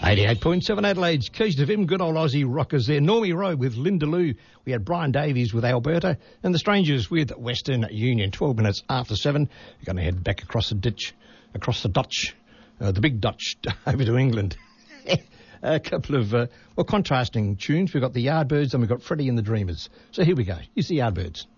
88.7 Adelaide's Keys to Vim, good old Aussie rockers there. Normie Rowe with Linda Lou. We had Brian Davies with Alberta and the Strangers with Western Union. 12 minutes after 7. We're going to head back across the ditch, across the Dutch, the big Dutch, over to England. A couple of, contrasting tunes. We've got the Yardbirds and we've got Freddie and the Dreamers. So here we go. Here's the Yardbirds.